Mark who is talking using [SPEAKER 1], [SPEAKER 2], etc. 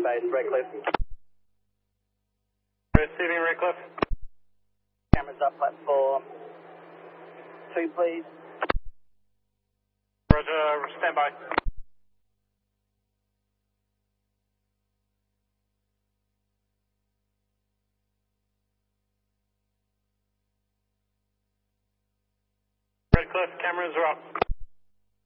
[SPEAKER 1] base, Redcliffe.
[SPEAKER 2] Receiving Redcliffe.
[SPEAKER 1] Cameras up, platform 2, please.
[SPEAKER 2] Roger, stand by. Redcliffe, cameras are up.